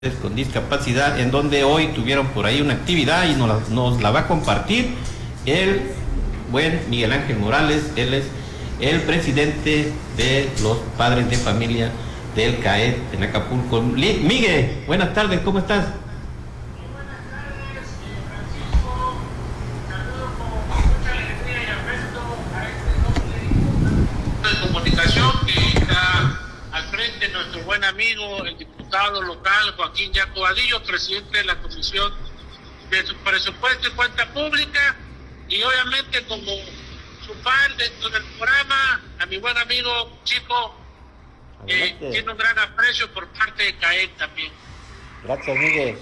con discapacidad, en donde hoy tuvieron por ahí una actividad y nos la va a compartir el buen Miguel Ángel Morales. Él es el presidente de los padres de familia del CAED en Acapulco. Miguel, buenas tardes, ¿cómo estás? Buenas tardes, Francisco. Saludo con mucha alegría y afecto a este doble de comunicación que está al frente de nuestro buen amigo, el diputado local Joaquín Yaco Vadillo, presidente de la Comisión de Presupuesto y Cuenta Pública, y obviamente como su par dentro del programa, a mi buen amigo Chico, que tiene un gran aprecio por parte de CAED también. Gracias, Miguel.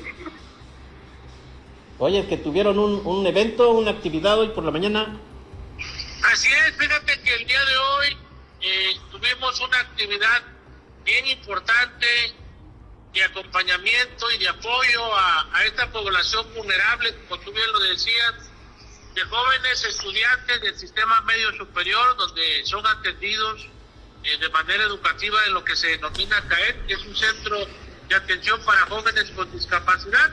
Oye, es que tuvieron un evento, una actividad hoy por la mañana. Así es, fíjate que el día de hoy tuvimos una actividad bien importante de acompañamiento y de apoyo a esta población vulnerable, como tú bien lo decías, de jóvenes estudiantes del sistema medio superior, donde son atendidos de manera educativa en lo que se denomina CAED, que es un centro de atención para jóvenes con discapacidad.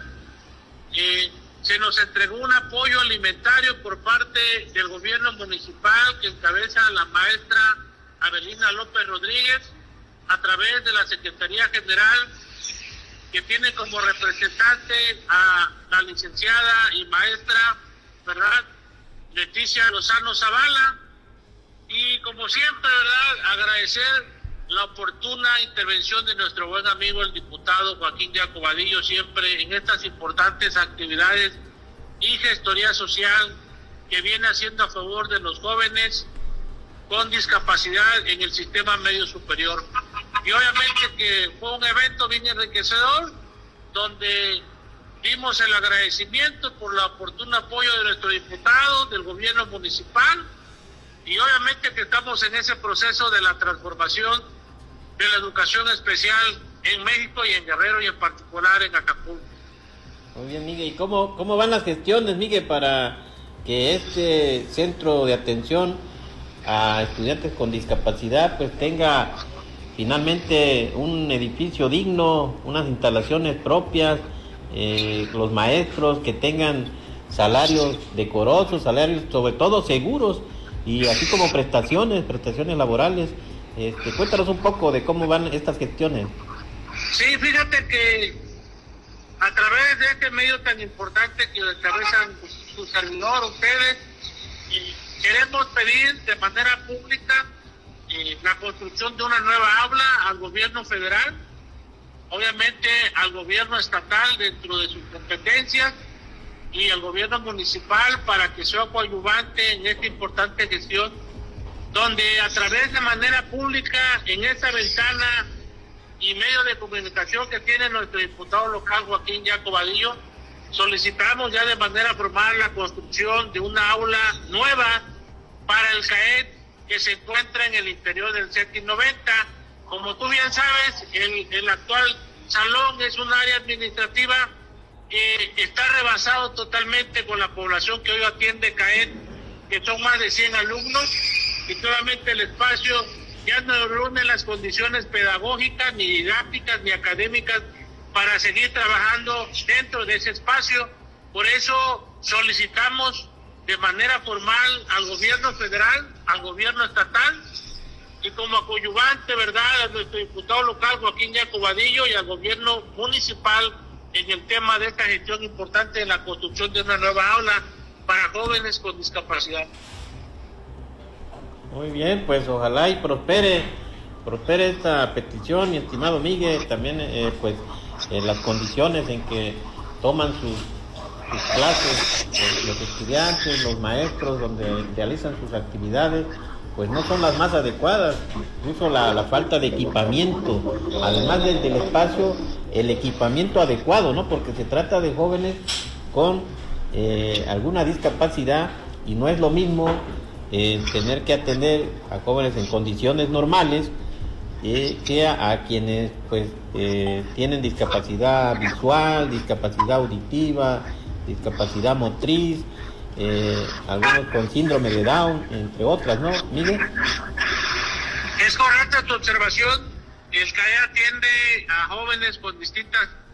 Se nos entregó un apoyo alimentario por parte del gobierno municipal que encabeza la maestra Abelina López Rodríguez, a través de la Secretaría General, que tiene como representante a la licenciada y maestra, ¿verdad?, Leticia Lozano Zavala. Y como siempre, ¿verdad?, agradecer la oportuna intervención de nuestro buen amigo el diputado Joaquín Yaco Vadillo, siempre en estas importantes actividades y gestoría social que viene haciendo a favor de los jóvenes con discapacidad en el sistema medio superior. Y obviamente que fue un evento bien enriquecedor, donde dimos el agradecimiento por el oportuno apoyo de nuestro diputado, del gobierno municipal, y obviamente que estamos en ese proceso de la transformación de la educación especial en México y en Guerrero, y en particular en Acapulco. Muy bien, Miguel. ¿Y cómo van las gestiones, Miguel, para que este centro de atención a estudiantes con discapacidad pues tenga finalmente un edificio digno, unas instalaciones propias, los maestros que tengan salarios decorosos, salarios sobre todo seguros, y así como prestaciones laborales? Cuéntanos un poco de cómo van estas gestiones. Sí, fíjate que a través de este medio tan importante que encabezan su servidor, ustedes, queremos pedir de manera pública la construcción de una nueva aula al gobierno federal, obviamente al gobierno estatal dentro de sus competencias, y al gobierno municipal para que sea coadyuvante en esta importante gestión, donde a través de manera pública, en esa ventana y medio de comunicación que tiene nuestro diputado local Joaquín Yaco Vadillo, solicitamos ya de manera formal la construcción de una aula nueva para el CAED que se encuentra en el interior del CETI 90. Como tú bien sabes, el actual salón es un área administrativa que está rebasado totalmente con la población que hoy atiende CAED, que son más de 100 alumnos, y solamente el espacio ya no reúne las condiciones pedagógicas, ni didácticas, ni académicas para seguir trabajando dentro de ese espacio. Por eso solicitamos de manera formal al gobierno federal, al gobierno estatal, y como coadyuvante, ¿verdad?, a nuestro diputado local Joaquín Yaco Vadillo, y al gobierno municipal en el tema de esta gestión importante de la construcción de una nueva aula para jóvenes con discapacidad. Muy bien, pues ojalá y prospere esta petición, mi estimado Miguel. También las condiciones en que toman sus clases los estudiantes, los maestros, donde realizan sus actividades, pues no son las más adecuadas. Incluso la falta de equipamiento, además del espacio, el equipamiento adecuado, ¿no? Porque se trata de jóvenes con alguna discapacidad, y no es lo mismo tener que atender a jóvenes en condiciones normales que a quienes pues tienen discapacidad visual, discapacidad auditiva, discapacidad motriz, algunos con síndrome de Down, entre otras, ¿no, Miguel? Es correcta tu observación. El CAED atiende a jóvenes con distintas